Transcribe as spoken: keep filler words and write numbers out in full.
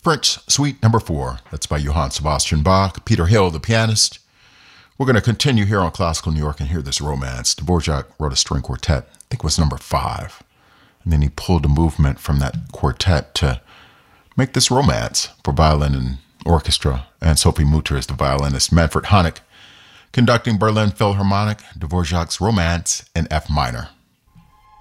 French Suite Number Four. That's by Johann Sebastian Bach, Peter Hill, the pianist. We're going to continue here on Classical New York and hear this romance. Dvorak wrote a string quartet. I think it was number five. And then he pulled a movement from that quartet to make this romance for violin and orchestra. And Sophie Mutter is the violinist. Manfred Honeck conducting Berlin Philharmonic, Dvorak's Romance in F minor.